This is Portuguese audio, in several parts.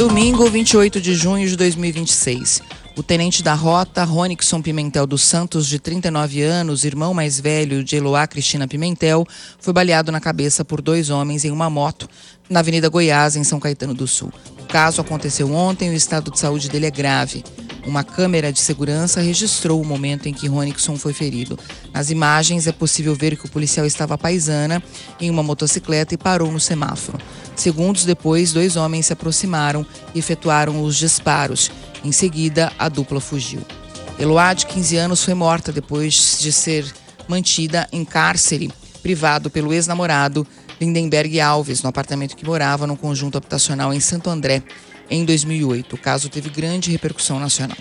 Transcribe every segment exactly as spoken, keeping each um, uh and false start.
Domingo, vinte e oito de junho de dois mil e vinte e seis. O tenente da rota, Ronixon Pimentel dos Santos, de trinta e nove anos, irmão mais velho de Eloá Cristina Pimentel, foi baleado na cabeça por dois homens em uma moto na Avenida Goiás, em São Caetano do Sul. O caso aconteceu ontem e o estado de saúde dele é grave. Uma câmera de segurança registrou o momento em que Ronixon foi ferido. Nas imagens é possível ver que o policial estava à paisana em uma motocicleta e parou no semáforo. Segundos depois, dois homens se aproximaram e efetuaram os disparos. Em seguida, a dupla fugiu. Eloá, de quinze anos, foi morta depois de ser mantida em cárcere privado pelo ex-namorado Lindenberg Alves, no apartamento que morava no conjunto habitacional em Santo André, em dois mil e oito. O caso teve grande repercussão nacional.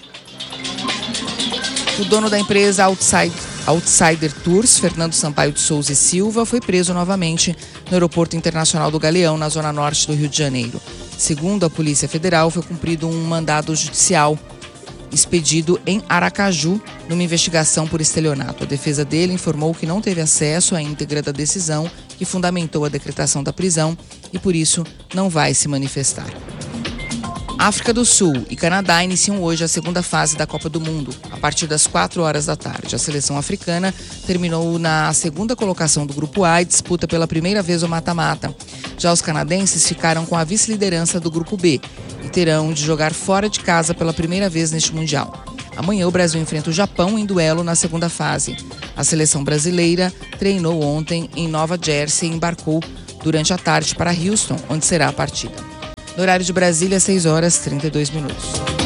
O dono da empresa Outside, Outsider Tours, Fernando Sampaio de Souza e Silva, foi preso novamente no Aeroporto Internacional do Galeão, na zona norte do Rio de Janeiro. Segundo a Polícia Federal, foi cumprido um mandado judicial expedido em Aracaju, numa investigação por estelionato. A defesa dele informou que não teve acesso à íntegra da decisão que fundamentou a decretação da prisão e, por isso, não vai se manifestar. África do Sul e Canadá iniciam hoje a segunda fase da Copa do Mundo, a partir das quatro horas da tarde. A seleção africana terminou na segunda colocação do Grupo A e disputa pela primeira vez o mata-mata. Já os canadenses ficaram com a vice-liderança do Grupo B e terão de jogar fora de casa pela primeira vez neste Mundial. Amanhã o Brasil enfrenta o Japão em duelo na segunda fase. A seleção brasileira treinou ontem em Nova Jersey e embarcou durante a tarde para Houston, onde será a partida. No horário de Brasília, seis horas e trinta e dois minutos.